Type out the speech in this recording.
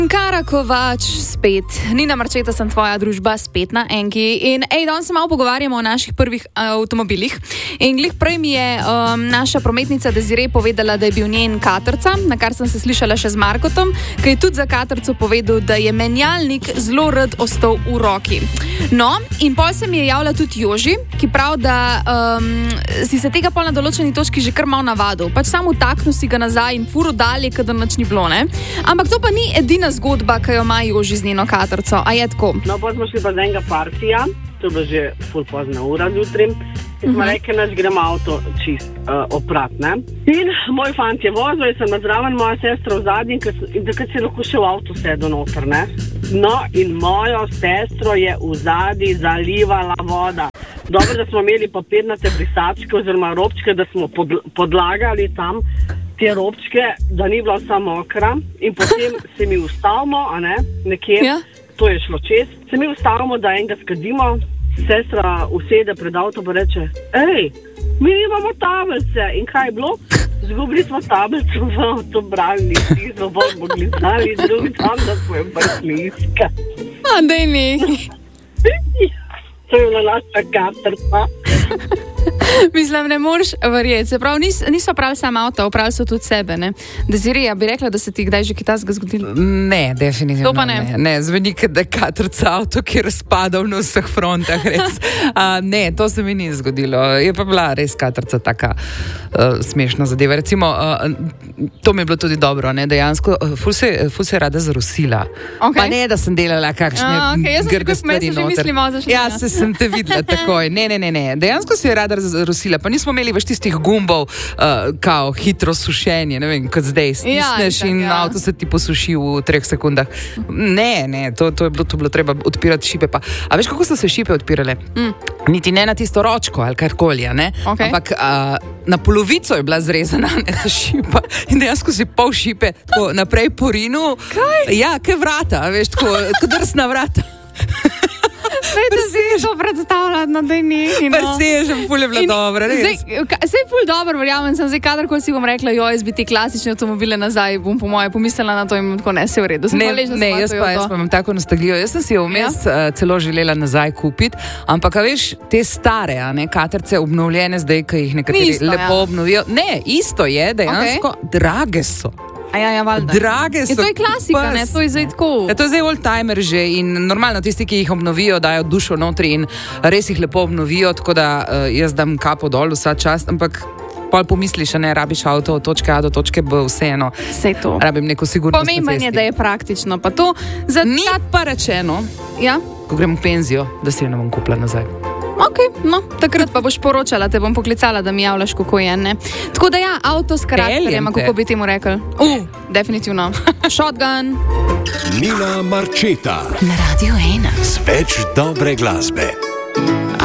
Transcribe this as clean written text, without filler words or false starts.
Kara Kovač spet. Nina Marčeta sem tvoja družba spet na Enki. In danes se malo pogovarjamo o naših prvih avtomobilih. In glih prej mi je naša prometnica Desiree povedala, da je bil njen katrca, na kar sem se slišala še z Markotom, ki je tudi za katrco povedal, da je menjalnik zelo rad ostal v roki. No, in pol se mi je javila tudi Joži, ki pravi, da si se tega pol na določeni točki že kar malo navadil. Pač samo utaknil si ga nazaj in furo dalje, kadar nič ni bilo, ne? Ampak to pa ni edina zgodba, ki jo ima Joži z njeno katrco. A je tako? No, pa smo šli pa z enega partija, to je bilo že ful pozna ura zjutraj, in smo rekli, naš gremo avto čist oprat, ne? In moj fant je vozil, jaz sem zraven, moja sestra v zadnji, in takrat si lahko še v avto sedel noter, ne? No, in mojo sestro je v zadnji zalivala voda. Dobro, da smo imeli papirnate brisačke oziroma robčke, da smo podlagali tam te robčke, da ni bila vsa mokra, in potem se mi ustavimo, a ne, nekje, ja. To je šlo čez, se mi ustavimo, da enega skadimo, sestra usede pred avto pa reče, mi imamo tablice, in kaj je bilo? Zgubili smo tablico v avtobralni, smo bolj mogli znali drugi tam, da smo jo prišli iskati. A, daj mi. To je bila naša katrca. Mislim, ne moreš verjeti. Se pravi, niso pravili samo avto, pravili so tudi sebe, ne? Desiree, bi rekla, da se ti kdaj že kaj takega zgodilo? Ne, definitivno to pa ne. Ne, zveni, da je katrca avto, ki je razpadal na vseh frontah, res. Ne, to se mi ni zgodilo. Je pa bila res katrca taka smešna zadeva. Recimo, to mi je bilo tudi dobro, ne? Dejansko, ful se je rada zarusila. Okay. Pa ne, da sem delala kakšne grde stvari noter. Ja, sem te videla takoj. Ne. Dejansko se je rada zarusila, pa nismo imeli več tistih gumbov, kao hitro sušenje, ne vem, kot zdaj stisneš in avto se ti posuši v 3 sekundah. Ne, to je bilo treba odpirati šipe. A veš, kako so se šipe odpirale? Niti ne na tisto ročko ali karkoli, ne? Okay. Ampak na polovico je bila zrezana ta šipa in dejansko si pol šipe tako naprej porinu. Kaj? Ja, kaj vrata, veš, tako drsna vrata. Sej to si to predstavljati, no, da je ni. Presežem, ful je bila dobra, res. Sej ful dobro, verjamem sem, zdaj kadarkoli si bom rekla, jaz bi ti klasične avtomobile nazaj, bom po moje pomislila na to in tako ne, se v redu. Jaz pa imam tako nostalgijo. Jaz sem si jo vmes celo želela nazaj kupiti, ampak a veš, te stare, katrce obnovljene zdaj, ki jih nekateri lepo obnovijo. Ne, isto je, dejansko drage so. Ja, valjda. Drage so. To je klasika, ne? To je zdaj tako. Ja, to je zdaj old-timer že in normalno tisti, ki jih obnovijo, dajo dušo notri in res jih lepo obnovijo, tako da jaz dam kapo dol vsa čast, ampak pol pomisliš, ne rabiš avto od točke A do točke B, vseeno. Vse to. Rabim neko sigurnost na cesti. Pomembno je, da je praktično, pa to... Ni pa rečeno, ko grem v penzijo, da si jo ne bom kupila nazaj. Ok, no, takrat pa boš poročala, te bom poklicala, da mi javljaš, kako je, ne? Tako da ja, avto s karakterjem, kako bi ti mu rekel? Definitivno. Shotgun. Nina Marčeta. Na Radio 1. Z več dobre glasbe.